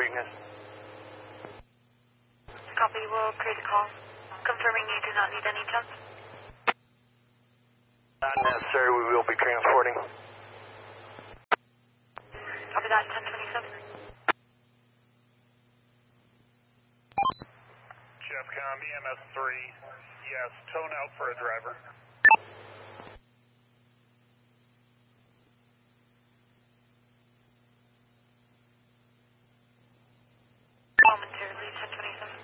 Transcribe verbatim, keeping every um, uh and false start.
weakness. Copy, we'll create a call. Confirming you do not need any jumps. Not necessary, we will be transporting. Copy that, ten twenty-seven. Jeffcom, E M S three, yes, tone out for a driver.